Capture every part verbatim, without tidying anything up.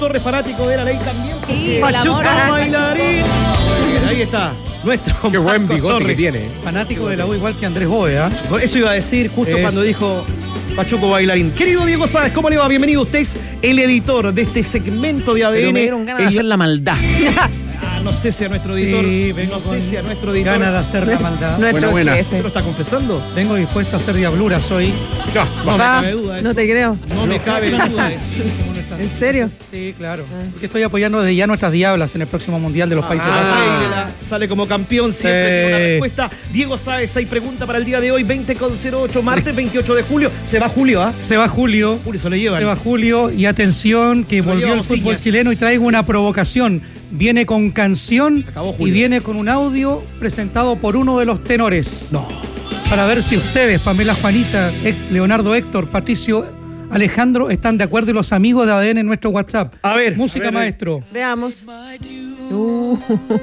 Torres, fanático de la ley también. Sí, Pachuca Bailarín. Ahí está. Nuestro Qué buen Marcos bigote Torres, que tiene. Fanático de la U igual que Andrés Bóveda. Eso iba a decir justo Es... cuando dijo Pachuco Bailarín. Querido Diego Sáez, ¿cómo le va? Bienvenido. Usted es el editor de este segmento de A D N. Pero me dieron ganas de hacer la maldad. Ah, no sé si a nuestro editor. Sí, vengo no sé con si a nuestro editor. ganas de hacer la maldad. Nuestro Buena, buena. jefe. ¿Usted lo está confesando? Vengo dispuesto a hacer diabluras hoy. No, No me Va, cabe duda. Eso. no te creo. No me cabe duda. Eso. ¿En serio? Sí, claro. Porque estoy apoyando desde ya nuestras diablas en el próximo Mundial de los Países Ah, Bajos. Pereira sale como campeón, siempre Sí. tiene una respuesta. Diego Sáez, hay pregunta para el día de hoy, veinte con cero ocho, martes veintiocho de julio. Se va Julio, ¿ah? Se va Julio. Julio se lo llevan. Se va Julio y atención que Se lo volvió lleva el fútbol Osiña. chileno y traigo una provocación. Viene con canción Acabó y Julio. viene con un audio presentado por uno de los tenores. No. Para ver si ustedes, Pamela, Juanita, Hec- Leonardo, Héctor, Patricio, Alejandro, están de acuerdo y los amigos de A D N en nuestro WhatsApp. A ver. Música, a ver, maestro. Veamos. Uh.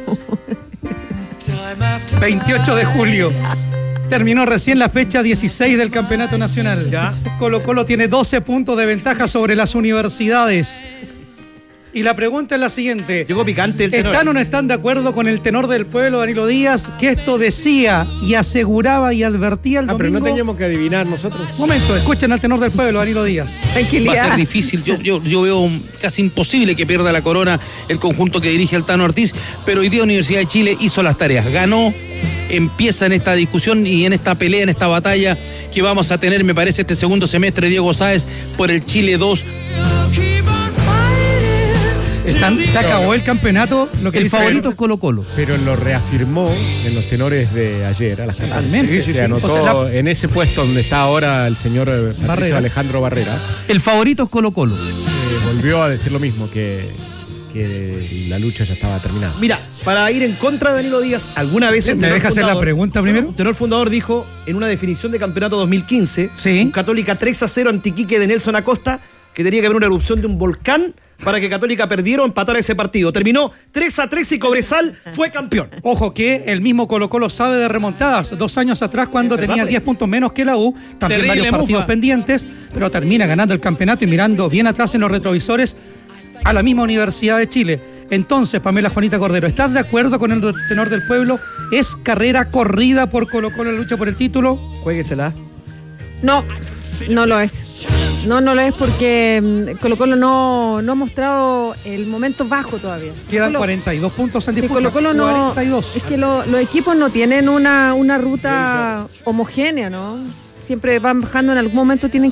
veintiocho de julio. Terminó recién la fecha dieciséis del Campeonato Nacional. Ya. Colo Colo tiene doce puntos de ventaja sobre las universidades. Y la pregunta es la siguiente. Llegó picante el tenor. ¿Están o no están de acuerdo con el tenor del pueblo, Danilo Díaz, que esto decía y aseguraba y advertía el Ah, pero domingo? no teníamos que adivinar nosotros. Momento, escuchen al tenor del pueblo, Danilo Díaz. Va a Tranquilidad. ser difícil, yo, yo, yo veo casi imposible que pierda la corona el conjunto que dirige el Tano Ortiz, pero hoy día Universidad de Chile hizo las tareas, ganó, empieza en esta discusión y en esta pelea, en esta batalla que vamos a tener, me parece, este segundo semestre, Diego Sáez, por el Chile dos. Están, se acabó el campeonato, lo que El dice favorito es Colo Colo. Pero lo reafirmó en los tenores de ayer a las catorce. Totalmente. Se Sí, sí, sí. anotó O sea, la- en ese puesto donde está ahora el señor eh, Patricio Barrera. Alejandro Barrera. El favorito es Colo Colo. eh, volvió a decir lo mismo, que, que la lucha ya estaba terminada. Mira, para ir en contra de Danilo Díaz, alguna vez un ¿Me tenor deja hacer la fundador- pregunta primero? Un tenor fundador dijo en una definición de campeonato dos mil quince, Sí. un Católica tres a cero ante Iquique de Nelson Acosta, que tenía que haber una erupción de un volcán para que Católica perdiera o empatara ese partido. Terminó tres a tres y Cobresal fue campeón. Ojo que el mismo Colo Colo sabe de remontadas. Dos años atrás, cuando Es verdad, tenía pues. diez puntos menos que la U, también Terrible varios partidos mufa. pendientes, pero termina ganando el campeonato y mirando bien atrás en los retrovisores a la misma Universidad de Chile. Entonces, Pamela Juanita Cordero, ¿estás de acuerdo con el tenor del pueblo? ¿Es carrera corrida por Colo Colo en la lucha por el título? Juéguesela. No, no lo es. No, no lo es porque mm, Colo Colo no, no ha mostrado el momento bajo todavía. Quedan Colo- cuarenta y dos puntos en que disputa. Colo Colo no. cuarenta y dos. Es que lo- los equipos no tienen una, una ruta homogénea, ¿no? Siempre van bajando, en algún momento tienen